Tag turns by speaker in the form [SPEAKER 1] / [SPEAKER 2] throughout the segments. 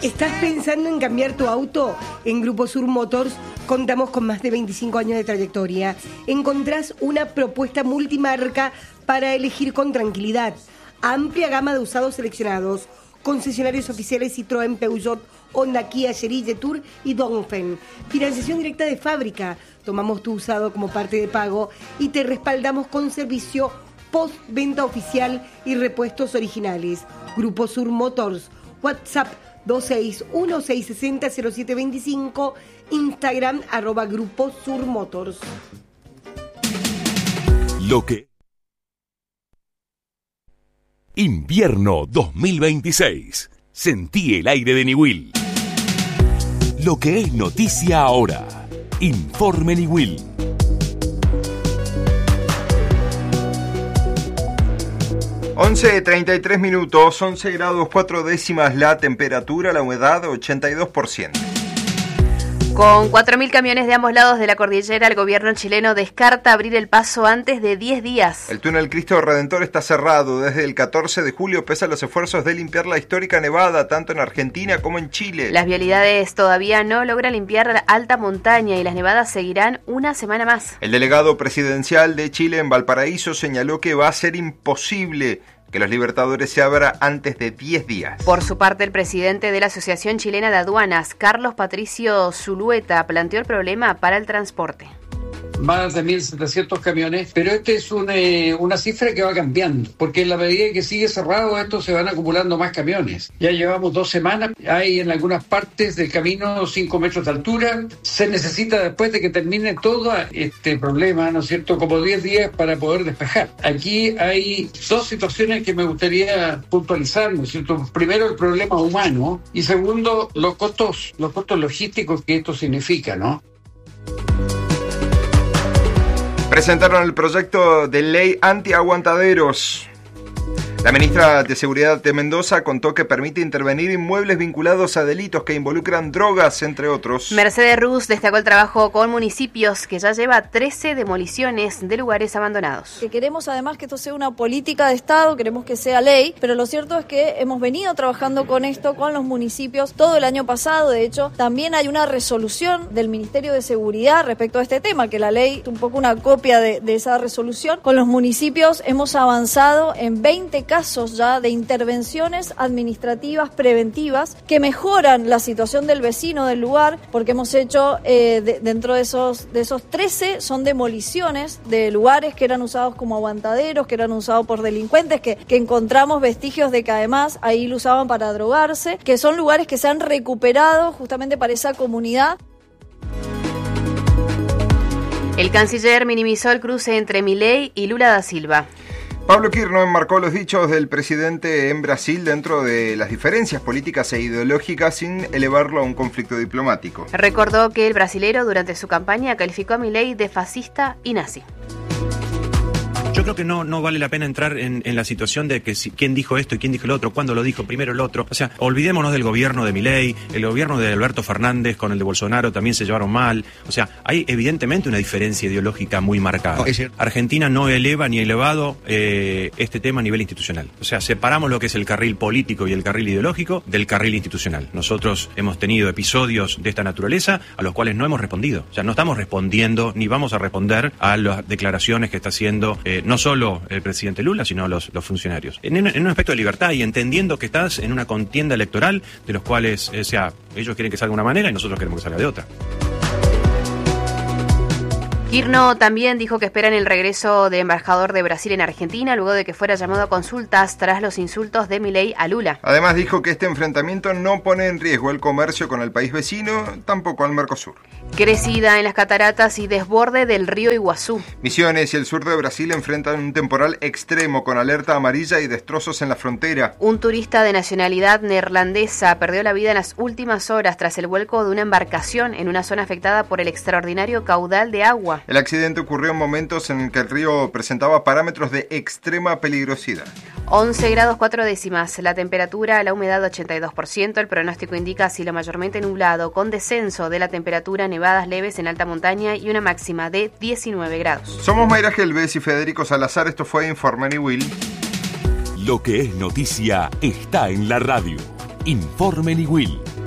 [SPEAKER 1] ¿Estás pensando en cambiar tu auto? En Grupo Sur Motors contamos con más de 25 años de trayectoria. Encontrás una propuesta multimarca para elegir con tranquilidad. Amplia gama de usados seleccionados. Concesionarios oficiales Citroën, Peugeot, Honda, Kia, Chery, Jetour y Dongfeng. Financiación directa de fábrica. Tomamos tu usado como parte de pago y te respaldamos con servicio post-venta oficial y repuestos originales. Grupo Sur Motors. WhatsApp 261-660-0725, Instagram @Grupo Sur Motors.
[SPEAKER 2] Lo que Invierno 2026. Sentí el aire de Niwil. Lo que es noticia ahora. Informe Niwil.
[SPEAKER 3] 11:33 minutos, 11 grados 4 décimas la temperatura, la humedad 82%.
[SPEAKER 4] Con 4.000 camiones de ambos lados de la cordillera, el gobierno chileno descarta abrir el paso antes de 10 días.
[SPEAKER 3] El túnel Cristo Redentor está cerrado desde el 14 de julio, pese a los esfuerzos de limpiar la histórica nevada, tanto en Argentina como en Chile.
[SPEAKER 4] Las vialidades todavía no logran limpiar la alta montaña y las nevadas seguirán una semana más.
[SPEAKER 3] El delegado presidencial de Chile en Valparaíso señaló que va a ser imposible que los Libertadores se abra antes de 10 días.
[SPEAKER 4] Por su parte, el presidente de la Asociación Chilena de Aduanas, Carlos Patricio Zulueta, planteó el problema para el transporte.
[SPEAKER 5] Más de 1.700 camiones, pero esta es una cifra que va cambiando, porque en la medida que sigue cerrado esto se van acumulando más camiones. Ya llevamos 2 semanas, hay en algunas partes del camino 5 metros de altura, se necesita después de que termine todo este problema, ¿no es cierto?, como 10 días para poder despejar. Aquí hay 2 situaciones que me gustaría puntualizar, ¿no es cierto? Primero, el problema humano, y segundo, los costos logísticos que esto significa, ¿no?
[SPEAKER 3] Presentaron el proyecto de ley antiaguantaderos. La ministra de Seguridad de Mendoza contó que permite intervenir inmuebles vinculados a delitos que involucran drogas, entre otros.
[SPEAKER 4] Mercedes Ruz destacó el trabajo con municipios, que ya lleva 13 demoliciones de lugares abandonados.
[SPEAKER 6] Que queremos además que esto sea una política de Estado, queremos que sea ley, pero lo cierto es que hemos venido trabajando con esto, con los municipios, todo el año pasado. De hecho, también hay una resolución del Ministerio de Seguridad respecto a este tema, que la ley es un poco una copia de esa resolución. Con los municipios hemos avanzado en 20 casos ya de intervenciones administrativas preventivas que mejoran la situación del vecino del lugar, porque hemos hecho dentro de esos 13 son demoliciones de lugares que eran usados como aguantaderos, que eran usados por delincuentes, que encontramos vestigios de que además ahí lo usaban para drogarse, que son lugares que se han recuperado justamente para esa comunidad.
[SPEAKER 4] El canciller minimizó el cruce entre Milei y Lula da Silva.
[SPEAKER 3] Pablo Kirno enmarcó los dichos del presidente en Brasil dentro de las diferencias políticas e ideológicas sin elevarlo a un conflicto diplomático.
[SPEAKER 4] Recordó que el brasilero durante su campaña calificó a Milei de fascista y nazi.
[SPEAKER 7] Yo creo que no vale la pena entrar en la situación de que quién dijo esto y quién dijo el otro, cuándo lo dijo primero el otro. O sea, olvidémonos del gobierno de Milei, el gobierno de Alberto Fernández con el de Bolsonaro también se llevaron mal. O sea, hay evidentemente una diferencia ideológica muy marcada. Argentina no eleva ni elevado este tema a nivel institucional. O sea, separamos lo que es el carril político y el carril ideológico del carril institucional. Nosotros hemos tenido episodios de esta naturaleza a los cuales no hemos respondido. O sea, no estamos respondiendo ni vamos a responder a las declaraciones que está haciendo no solo el presidente Lula, sino los funcionarios. En un aspecto de libertad y entendiendo que estás en una contienda electoral de los cuales, o sea, ellos quieren que salga de una manera y nosotros queremos que salga de otra.
[SPEAKER 4] Kirno también dijo que esperan el regreso del embajador de Brasil en Argentina luego de que fuera llamado a consultas tras los insultos de Milei a Lula.
[SPEAKER 3] Además dijo que este enfrentamiento no pone en riesgo el comercio con el país vecino, tampoco al Mercosur.
[SPEAKER 4] Crecida en las cataratas y desborde del río Iguazú.
[SPEAKER 3] Misiones y el sur de Brasil enfrentan un temporal extremo con alerta amarilla y destrozos en la frontera.
[SPEAKER 4] Un turista de nacionalidad neerlandesa perdió la vida en las últimas horas tras el vuelco de una embarcación en una zona afectada por el extraordinario caudal de agua.
[SPEAKER 3] El accidente ocurrió en momentos en que el río presentaba parámetros de extrema peligrosidad.
[SPEAKER 4] 11 grados 4 décimas, la temperatura, la humedad 82%, el pronóstico indica cielo mayormente nublado, con descenso de la temperatura, nevadas leves en alta montaña y una máxima de 19 grados.
[SPEAKER 3] Somos Mayra Gelbez y Federico Salazar, esto fue Informe Niwil.
[SPEAKER 2] Lo que es noticia está en la radio. Informe Niwil.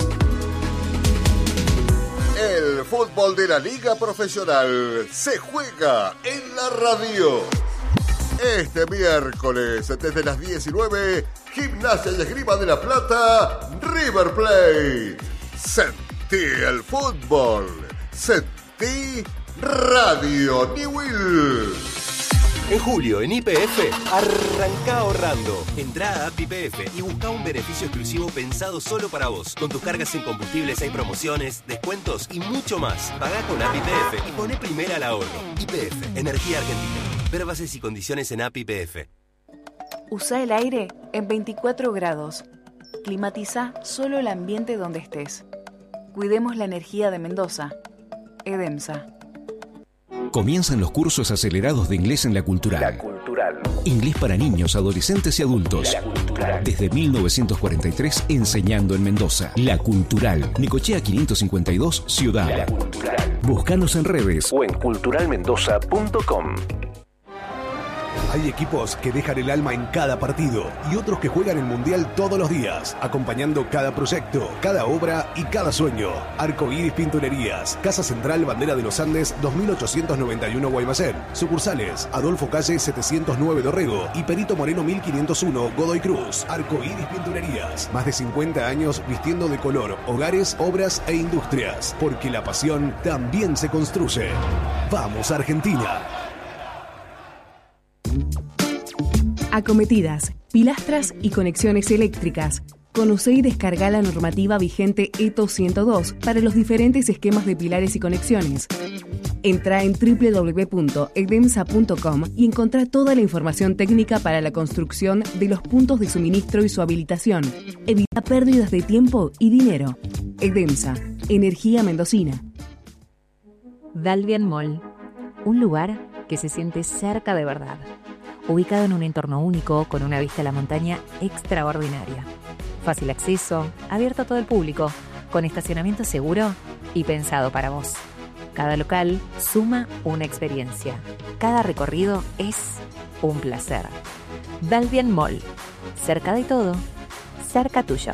[SPEAKER 8] fútbol de la Liga Profesional se juega en la radio. Este miércoles, desde las 19, Gimnasia y Esgrima de La Plata, River Plate. Sentí el fútbol. Sentí Radio Newell.
[SPEAKER 9] En julio, en YPF, arranca ahorrando. Entrá a App YPF y busca un beneficio exclusivo pensado solo para vos. Con tus cargas en combustibles hay promociones, descuentos y mucho más. Pagá con App YPF y poné primera al ahorro. YPF, Energía Argentina. Ver bases y condiciones en App YPF.
[SPEAKER 10] Usa el aire en 24 grados. Climatiza solo el ambiente donde estés. Cuidemos la energía de Mendoza. EDEMSA.
[SPEAKER 11] Comienzan los cursos acelerados de inglés en La Cultural.
[SPEAKER 12] La Cultural.
[SPEAKER 11] Inglés para niños, adolescentes y adultos.
[SPEAKER 12] La Cultural.
[SPEAKER 11] Desde 1943 enseñando en Mendoza. La Cultural. Necochea 552, Ciudad.
[SPEAKER 12] La Cultural.
[SPEAKER 11] Búscanos en redes
[SPEAKER 12] o en culturalmendoza.com.
[SPEAKER 13] Hay equipos que dejan el alma en cada partido y otros que juegan el Mundial todos los días, acompañando cada proyecto, cada obra y cada sueño. Arcoíris Pinturerías, Casa Central Bandera de los Andes 2891 Guaymallén. Sucursales Adolfo Calle 709 Dorrego y Perito Moreno 1501 Godoy Cruz. Arcoíris Pinturerías, más de 50 años vistiendo de color hogares, obras e industrias, porque la pasión también se construye. ¡Vamos, Argentina!
[SPEAKER 14] Acometidas, pilastras y conexiones eléctricas. Conoce y descarga la normativa vigente ETO 102 para los diferentes esquemas de pilares y conexiones. Entra en www.edemsa.com y encontrá toda la información técnica para la construcción de los puntos de suministro y su habilitación. Evita pérdidas de tiempo y dinero. EDEMSA, Energía Mendocina.
[SPEAKER 15] Dalvian Mall, un lugar que se siente cerca de verdad. Ubicado en un entorno único, con una vista a la montaña extraordinaria. Fácil acceso, abierto a todo el público, con estacionamiento seguro y pensado para vos. Cada local suma una experiencia. Cada recorrido es un placer. Dalvian Mall. Cerca de todo, cerca tuyo.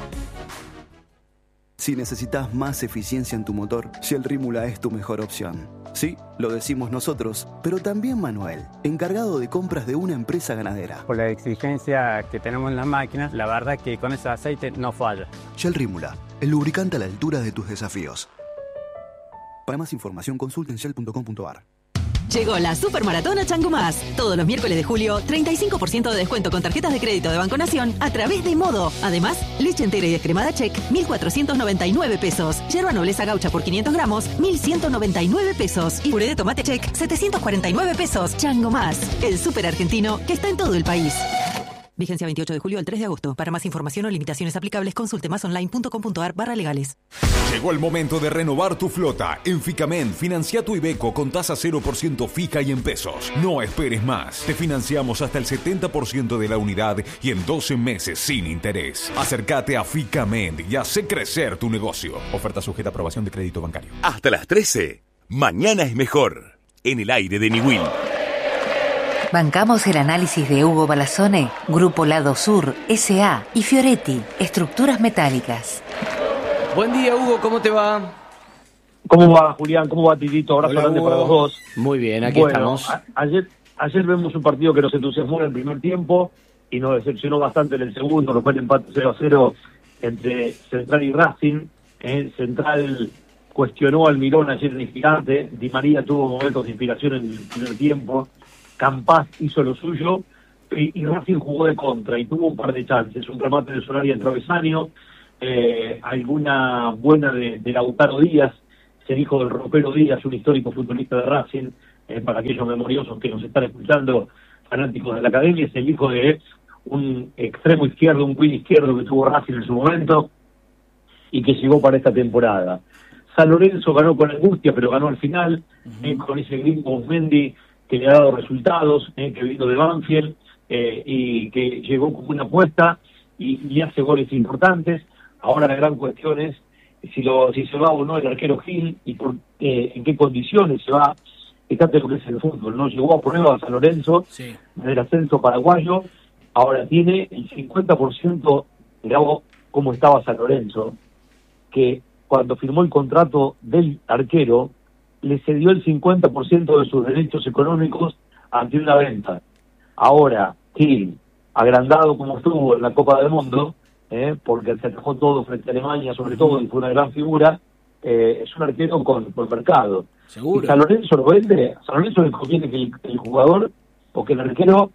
[SPEAKER 16] Si necesitas más eficiencia en tu motor, Shell Rímula es tu mejor opción. Sí, lo decimos nosotros, pero también Manuel, encargado de compras de una empresa ganadera.
[SPEAKER 17] Por la exigencia que tenemos en las máquinas, la verdad que con ese aceite no falla.
[SPEAKER 16] Shell Rímula, el lubricante a la altura de tus desafíos. Para más información, consulta en shell.com.ar.
[SPEAKER 18] Llegó la Supermaratón a Chango Más. Todos los miércoles de julio, 35% de descuento con tarjetas de crédito de Banco Nación a través de Modo. Además, leche entera y descremada Check, 1.499 pesos. Yerba nobleza gaucha por 500 gramos, 1.199 pesos. Y puré de tomate Check, 749 pesos. Chango Más, el súper argentino que está en todo el país. Vigencia 28 de julio al 3 de agosto. Para más información o limitaciones aplicables, consulte masonline.com.ar/legales.
[SPEAKER 2] Llegó el momento de renovar tu flota. En Ficamen, financia tu Iveco con tasa 0% fija y en pesos. No esperes más. Te financiamos hasta el 70% de la unidad y en 12 meses sin interés. Acércate a Ficamen y hace crecer tu negocio. Oferta sujeta a aprobación de crédito bancario.
[SPEAKER 19] Hasta las 13. Mañana es mejor. En el aire de Newell.
[SPEAKER 20] Bancamos el análisis de Hugo Balazzone, Grupo Lado Sur, S.A. y Fioretti, Estructuras Metálicas.
[SPEAKER 21] Buen día, Hugo, ¿cómo te va?
[SPEAKER 22] ¿Cómo va, Julián? ¿Cómo va, Titito? Abrazo grande para los dos.
[SPEAKER 21] Muy bien, aquí estamos.
[SPEAKER 22] Ayer vemos un partido que nos entusiasmó en el primer tiempo y nos decepcionó bastante en el segundo, nos fue el empate 0-0 entre Central y Racing. Central cuestionó al Mirón ayer en el Gigante, Di María tuvo momentos de inspiración en el primer tiempo, Campás hizo lo suyo y Racing jugó de contra y tuvo un par de chances, un remate de Solari en travesaño, alguna buena de Lautaro Díaz, el hijo del Ropero Díaz, un histórico futbolista de Racing, para aquellos memoriosos que nos están escuchando, fanáticos de la academia, es el hijo de un extremo izquierdo, un wing izquierdo que tuvo Racing en su momento y que llegó para esta temporada. San Lorenzo ganó con angustia, pero ganó al final, con ese gringo Mendy que le ha dado resultados, que vino de Banfield y que llegó como una apuesta y hace goles importantes. Ahora la gran cuestión es si se va o no el arquero Gil y en qué condiciones se va. Fíjate lo que es el fútbol, ¿no? Llegó a prueba a San Lorenzo del ascenso paraguayo, ahora tiene el 50%, mirá vos cómo estaba San Lorenzo, que cuando firmó el contrato del arquero, le cedió el 50% de sus derechos económicos ante una venta. Ahora, Gil, agrandado como estuvo en la Copa del Mundo, porque se atajó todo frente a Alemania, sobre todo, y fue una gran figura, es un arquero con mercado.
[SPEAKER 1] Seguro.
[SPEAKER 22] Y San Lorenzo lo vende, a San Lorenzo le conviene que el jugador o que el arquero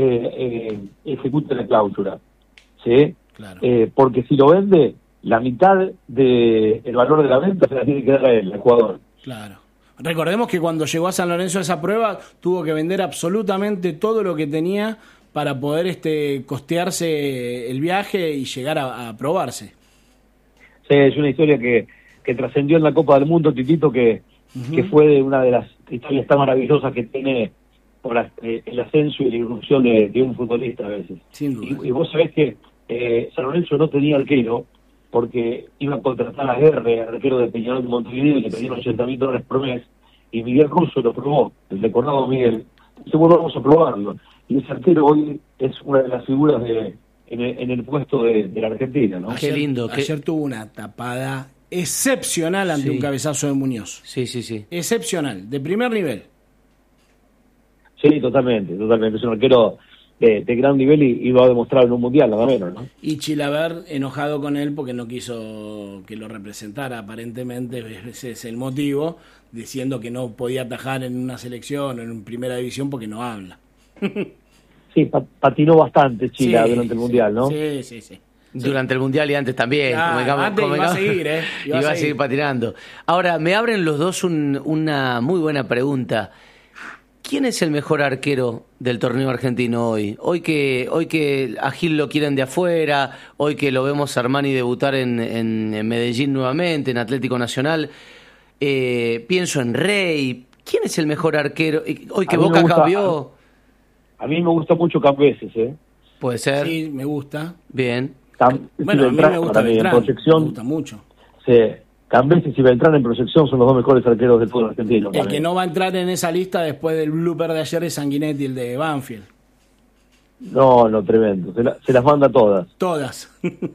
[SPEAKER 22] ejecute la cláusula, ¿sí?
[SPEAKER 1] Claro.
[SPEAKER 22] Porque si lo vende, la mitad del valor de la venta se la tiene que dar a él, al jugador.
[SPEAKER 1] Claro. Recordemos que cuando llegó a San Lorenzo a esa prueba, tuvo que vender absolutamente todo lo que tenía para poder costearse el viaje y llegar a probarse.
[SPEAKER 22] Sí, es una historia que trascendió en la Copa del Mundo, Titito, que fue una de las historias tan maravillosas que tiene por el ascenso y la irrupción de un futbolista a veces.
[SPEAKER 1] Sin duda.
[SPEAKER 22] Y vos sabés que San Lorenzo no tenía arquero porque iba a contratar a Guerre, arquero de Peñarol de Montevideo, y le pedían $80.000 por mes, y Miguel Russo lo probó, el recordado Miguel. Dice, bueno, vamos a probarlo. Y ese arquero hoy es una de las figuras en el puesto de la Argentina, ¿no?
[SPEAKER 1] Qué lindo. Ayer tuvo una tapada excepcional ante un cabezazo de Muñoz.
[SPEAKER 21] Sí.
[SPEAKER 1] Excepcional, de primer nivel.
[SPEAKER 22] Sí, totalmente. Es un arquero de gran nivel y lo ha demostrado en un mundial, nada menos, ¿no?
[SPEAKER 1] Y Chilaver enojado con él porque no quiso que lo representara, aparentemente ese es el motivo, diciendo que no podía atajar en una selección o en primera división porque no habla.
[SPEAKER 22] Sí, patinó bastante Chila durante el mundial, ¿no?
[SPEAKER 1] Sí.
[SPEAKER 21] Durante el mundial y antes también.
[SPEAKER 1] Antes iba a seguir,
[SPEAKER 21] Iba a seguir patinando. Ahora, me abren los dos una muy buena pregunta. ¿Quién es el mejor arquero del torneo argentino hoy? Hoy que a Gil lo quieren de afuera, hoy que lo vemos a Armani debutar en Medellín nuevamente, en Atlético Nacional, pienso en Rey. ¿Quién es el mejor arquero? Hoy que Boca cambió...
[SPEAKER 22] A mí me gusta mucho Cambeses,
[SPEAKER 21] Puede ser.
[SPEAKER 1] Sí, me gusta.
[SPEAKER 21] Bien.
[SPEAKER 1] Bueno, a mí me gusta Beltrán, me gusta mucho.
[SPEAKER 22] Sí, Cambeses y Beltrán en proyección son los dos mejores arqueros del fútbol argentino.
[SPEAKER 1] El que no va a entrar en esa lista después del blooper de ayer es Sanguinetti, el de Banfield.
[SPEAKER 22] No, tremendo. Se las manda todas.
[SPEAKER 1] Todas.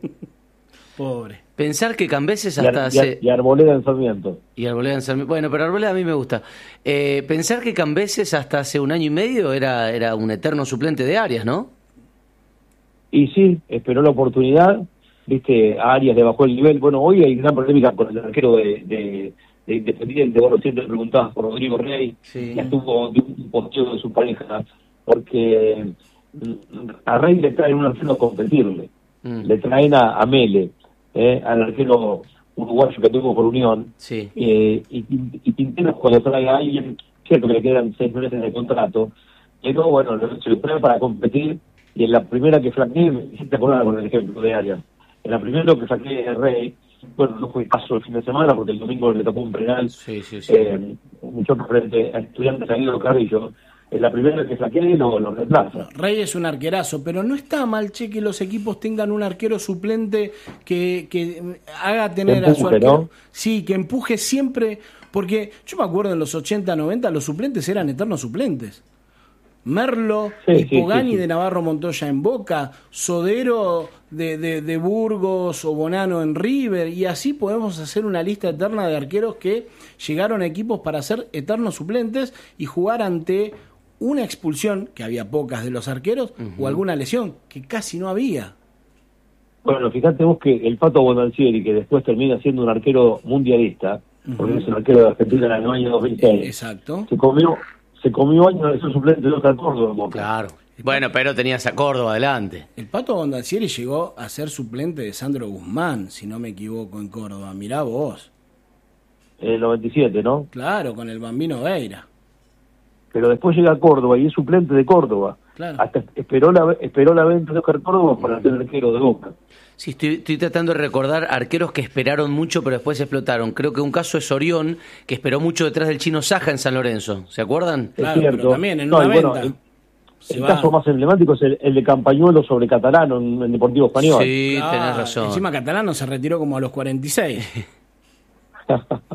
[SPEAKER 1] Pobre.
[SPEAKER 21] Pensar que Cambeses hasta
[SPEAKER 22] y Arboleda en Sarmiento.
[SPEAKER 21] Bueno, pero Arboleda a mí me gusta. Pensar que Cambeses hasta hace un año y medio era un eterno suplente de Arias, ¿no?
[SPEAKER 22] Y sí, esperó la oportunidad. Viste, a Arias le bajó el nivel. Bueno, hoy hay gran polémica con el arquero de Independiente. Bueno, siempre preguntabas por Rodrigo Rey, que estuvo de un posteo de su pareja, porque a Rey le traen un arquero a competirle. Le traen a Mele, al arquero uruguayo que tuvo por Unión. Y Quintero, cuando trae a alguien, cierto que le quedan 6 meses de contrato, pero bueno, se lo trae para competir. Y en la primera que flaqueé, me hiciste acordar con el ejemplo de Arias. En la primera que flaqueé Rey, bueno, no fue caso el fin de semana porque el domingo le tocó un penal, un choque frente a Estudiantes Aguilar Carrillo. En la primera que flaqueé lo reemplaza.
[SPEAKER 1] Rey es un arquerazo, pero no está mal, che, que los equipos tengan un arquero suplente que haga tener a su arquero. ¿No? Sí, que empuje siempre, porque yo me acuerdo en los 80, 90 los suplentes eran eternos suplentes. Merlo y Pogani de Navarro Montoya en Boca, Sodero de Burgos o Bonano en River, y así podemos hacer una lista eterna de arqueros que llegaron a equipos para ser eternos suplentes y jugar ante una expulsión, que había pocas de los arqueros, o alguna lesión, que casi no había.
[SPEAKER 22] Bueno, fíjate vos que el Pato Bonalcieri, que después termina siendo un arquero mundialista, porque es un arquero de Argentina en el año 2006.
[SPEAKER 1] Exacto.
[SPEAKER 22] Se comió años de ser suplente de Oscar Córdoba en Boca.
[SPEAKER 21] Claro. Bueno, pero tenías a Córdoba adelante.
[SPEAKER 1] El Pato Bondancieri llegó a ser suplente de Sandro Guzmán, si no me equivoco, en Córdoba. Mirá vos.
[SPEAKER 22] En el 97, ¿no?
[SPEAKER 1] Claro, con el Bambino Veira.
[SPEAKER 22] Pero después llega a Córdoba y es suplente de Córdoba.
[SPEAKER 1] Claro.
[SPEAKER 22] Hasta esperó la venta de Oscar Córdoba para ser arquero de Boca.
[SPEAKER 21] Sí, estoy tratando de recordar arqueros que esperaron mucho pero después explotaron. Creo que un caso es Orión, que esperó mucho detrás del Chino Saja en San Lorenzo. ¿Se acuerdan?
[SPEAKER 22] Es
[SPEAKER 1] claro,
[SPEAKER 22] cierto.
[SPEAKER 1] Pero también en una venta.
[SPEAKER 22] Bueno, el caso más emblemático es el de Campañuelo sobre Catalano en Deportivo Español.
[SPEAKER 21] Sí, tenés razón.
[SPEAKER 1] Encima Catalano se retiró como a los 46.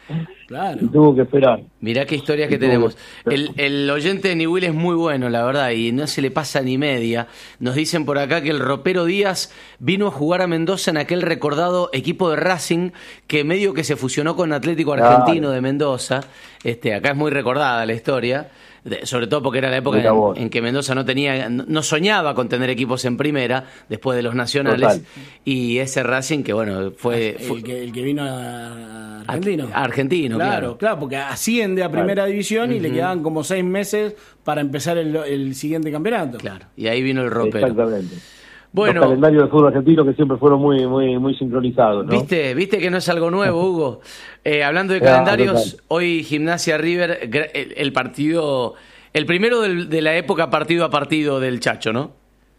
[SPEAKER 1] Claro.
[SPEAKER 22] Y tuvo que esperar.
[SPEAKER 21] Mirá qué historias que tenemos. El oyente de Niwil es muy bueno, la verdad, y no se le pasa ni media. Nos dicen por acá que el ropero Díaz vino a jugar a Mendoza en aquel recordado equipo de Racing que medio que se fusionó con Atlético Argentino de Mendoza. Acá es muy recordada la historia. Sobre todo porque era la época en que Mendoza no soñaba con tener equipos en primera después de los nacionales. Total. Y ese Racing que bueno fue
[SPEAKER 1] el que vino a Argentino.
[SPEAKER 21] Argentino,
[SPEAKER 1] claro, porque asciende a primera división y le quedaban como 6 meses para empezar el siguiente campeonato.
[SPEAKER 21] Claro, y ahí vino el ropero.
[SPEAKER 22] Exactamente.
[SPEAKER 21] Bueno,
[SPEAKER 22] los calendarios de fútbol argentino que siempre fueron muy sincronizados, ¿no?
[SPEAKER 21] Viste que no es algo nuevo, Hugo. Hablando de calendarios, hoy Gimnasia River, el partido, el primero de la época partido a partido del Chacho, ¿no?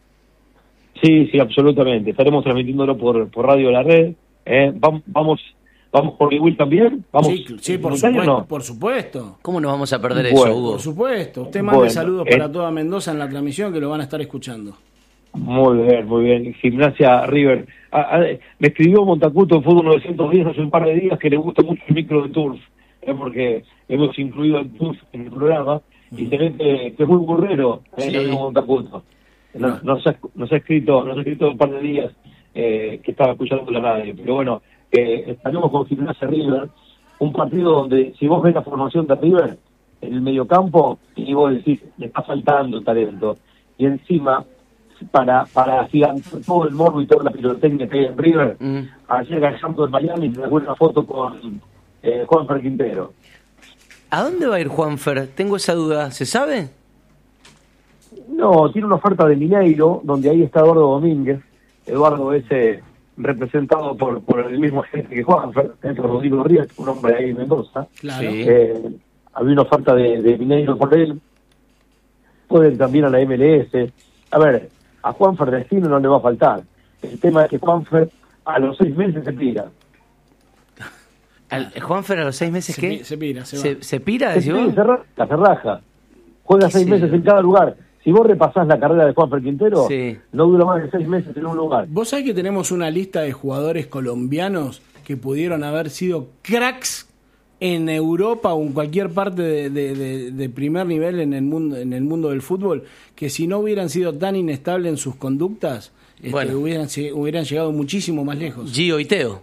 [SPEAKER 22] Sí, absolutamente. Estaremos transmitiéndolo por Radio La Red. Vamos por Niwil también. ¿Vamos
[SPEAKER 1] sí, por supuesto, no? Por supuesto.
[SPEAKER 21] ¿Cómo nos vamos a perder eso, Hugo?
[SPEAKER 1] Por supuesto. Usted mande saludos para toda Mendoza en la transmisión que lo van a estar escuchando.
[SPEAKER 22] Muy bien. Gimnasia River. Me escribió Montacuto en Fútbol 910 hace un par de días que le gusta mucho el micro de Turf, porque hemos incluido el Turf en el programa y se ve que es muy burrero, Montacuto. Nos ha escrito un par de días que estaba escuchando la radio, pero bueno, estaremos con Gimnasia River, un partido donde si vos ves la formación de River en el mediocampo y vos decís, le está faltando talento, y encima para gigantar todo el morbo y toda la pirotecnia que hay en River, ayer ganando en Miami me sacó una foto con Juanfer Quintero.
[SPEAKER 21] ¿A dónde va a ir Juanfer? Tengo esa duda, ¿se sabe?
[SPEAKER 22] No, tiene una oferta de Mineiro, donde ahí está Eduardo Domínguez. Eduardo es representado por el mismo agente que Juanfer, dentro de Rodrigo Ríos, un hombre ahí en Mendoza.
[SPEAKER 1] Claro.
[SPEAKER 22] Había una oferta de Mineiro por él. Puede ir también a la MLS. A ver, a Juanfer destino no le va a faltar. El tema es que Juanfer a los 6 meses se pira.
[SPEAKER 21] ¿Juanfer a los 6 meses qué?
[SPEAKER 1] Se pira,
[SPEAKER 21] ¿Se pira?
[SPEAKER 22] Se raja. Juega 6 meses en cada lugar. Si vos repasás la carrera de Juanfer Quintero, no dura más de 6 meses en un lugar.
[SPEAKER 1] Vos sabés que tenemos una lista de jugadores colombianos que pudieron haber sido cracks en Europa o en cualquier parte de primer nivel en el mundo del fútbol, que si no hubieran sido tan inestables en sus conductas, hubieran llegado muchísimo más lejos.
[SPEAKER 21] Gio y Teo.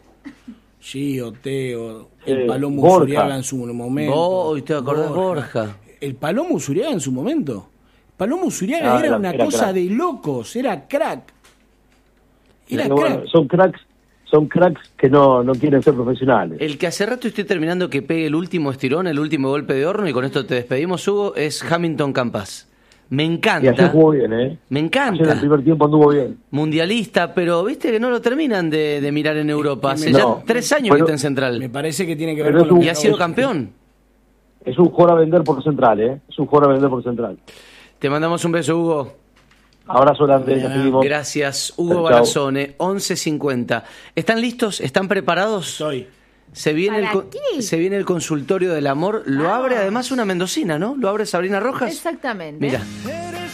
[SPEAKER 1] El Palomo Usuriaga en su momento.
[SPEAKER 21] ¿Te acordás, Borja?
[SPEAKER 1] El Palomo Usuriaga en su momento. Palomo Usuriaga era una cosa crack. De locos, era crack.
[SPEAKER 22] Crack. Son cracks que no quieren ser profesionales.
[SPEAKER 21] El que hace rato estoy terminando que pegue el último estirón, el último golpe de horno, y con esto te despedimos, Hugo, es Hamilton Campas. Me encanta.
[SPEAKER 22] Y ayer jugó bien,
[SPEAKER 21] Me encanta.
[SPEAKER 22] Ayer en el primer tiempo anduvo bien.
[SPEAKER 21] Mundialista, pero viste que no lo terminan de mirar en Europa. Hace ya 3 años que está en Central.
[SPEAKER 1] Me parece que tiene que ver con
[SPEAKER 21] y ha sido campeón.
[SPEAKER 22] Es un jugador a vender por Central, Es un jugador a vender por Central.
[SPEAKER 21] Te mandamos un beso, Hugo.
[SPEAKER 22] Abrazo grande.
[SPEAKER 21] Gracias, Hugo Barazone, 11:50. ¿Están listos? ¿Están preparados?
[SPEAKER 1] Soy.
[SPEAKER 21] Se viene el consultorio del amor. Lo abre además una mendocina, ¿no? Lo abre Sabrina Rojas.
[SPEAKER 5] Exactamente.
[SPEAKER 21] Mira.